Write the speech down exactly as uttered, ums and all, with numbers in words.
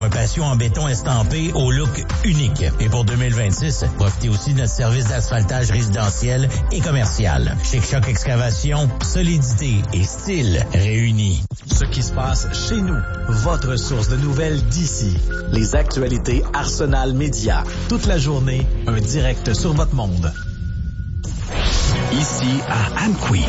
Un patio en béton estampé au look unique. Et pour deux mille vingt-six, profitez aussi de notre service d'asphaltage résidentiel et commercial. Chic Choc Excavation, solidité et style réunis. Ce qui se passe chez nous, votre source de nouvelles d'ici. Les actualités Arsenal Média. Toute la journée, un direct sur votre monde. Ici à Amqui,